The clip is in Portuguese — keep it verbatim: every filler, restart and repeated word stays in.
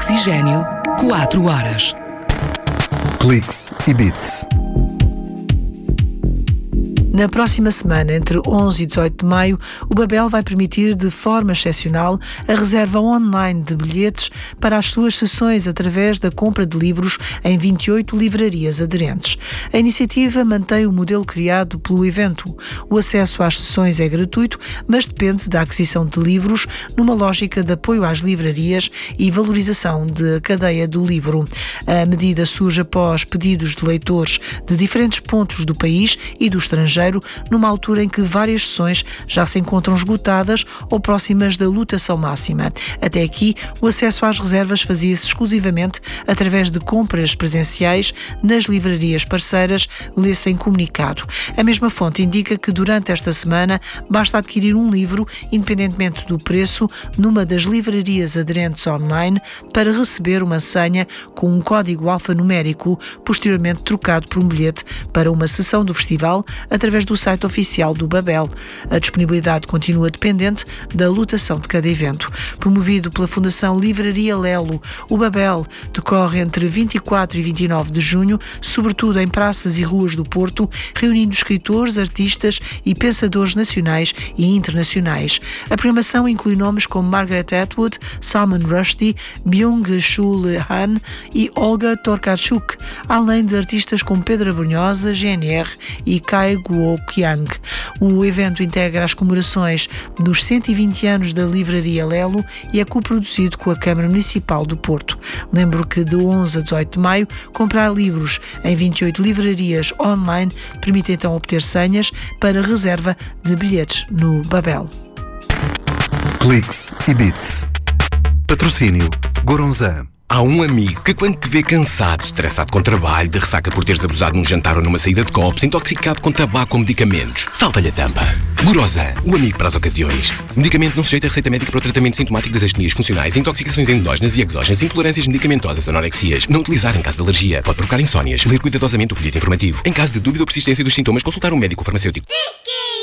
Oxigênio, quatro horas. Cliques e Bits. Na próxima semana, entre onze e dezoito de maio, o Babel vai permitir, de forma excepcional, a reserva online de bilhetes para as suas sessões através da compra de livros em vinte e oito livrarias aderentes. A iniciativa mantém o modelo criado pelo evento. O acesso às sessões é gratuito, mas depende da aquisição de livros numa lógica de apoio às livrarias e valorização da cadeia do livro. A medida surge após pedidos de leitores de diferentes pontos do país e do estrangeiro, numa altura em que várias sessões já se encontram esgotadas ou próximas da lotação máxima. Até aqui, o acesso às reservas fazia-se exclusivamente através de compras presenciais nas livrarias parceiras, lê-se em comunicado. A mesma fonte indica que durante esta semana basta adquirir um livro, independentemente do preço, numa das livrarias aderentes online para receber uma senha com um código alfanumérico, posteriormente trocado por um bilhete para uma sessão do festival através do site oficial do Babel. A disponibilidade continua dependente da lotação de cada evento. Promovido pela Fundação Livraria Lelo, o Babel decorre entre vinte e quatro e vinte e nove de junho, sobretudo em praças e ruas do Porto, reunindo escritores, artistas e pensadores nacionais e internacionais. A programação inclui nomes como Margaret Atwood, Salman Rushdie, Byung-Chul Han e Olga Tokarczuk, além de artistas como Pedro Abrunhosa, G N R e Kai Guo Qiang. O evento integra as comemorações dos cento e vinte anos da Livraria Lelo e é coproduzido com a Câmara Municipal do Porto. Lembro que de onze a dezoito de maio, comprar livros em vinte e oito livrarias online permite então obter senhas para reserva de bilhetes no Babel. Cliques e Bits. Patrocínio Goronzan. Há um amigo que quando te vê cansado, estressado com trabalho, de ressaca por teres abusado num jantar ou numa saída de copos, intoxicado com tabaco ou medicamentos, salta-lhe a tampa. Goronzan, o amigo para as ocasiões. Medicamento não sujeito a receita médica para o tratamento sintomático das astenias funcionais, intoxicações endógenas e exógenas, intolerâncias medicamentosas, anorexias. Não utilizar em caso de alergia. Pode provocar insónias. Ler cuidadosamente o folheto informativo. Em caso de dúvida ou persistência dos sintomas, consultar um médico ou farmacêutico.